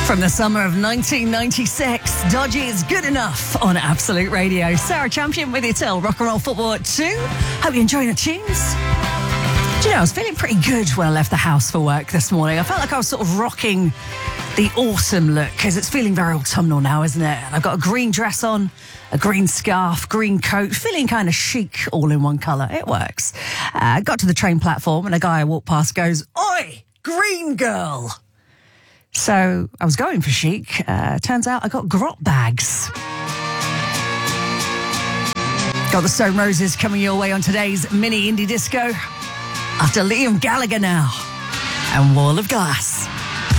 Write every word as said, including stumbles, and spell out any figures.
From the summer of nineteen ninety-six, Dodgy is good enough on Absolute Radio. Sarah Champion with you till rock and roll football at two. Hope you're enjoying the tunes. Do you know, I was feeling pretty good when I left the house for work this morning. I felt like I was sort of rocking the autumn look because it's feeling very autumnal now, isn't it? And I've got a green dress on, a green scarf, green coat, feeling kind of chic all in one colour. It works. I uh, got to the train platform and a guy I walked past goes, "Oi, green girl." So I was going for chic. Uh, turns out I got grot bags. Got the Stone Roses coming your way on today's mini indie disco. After Liam Gallagher now and Wall of Glass.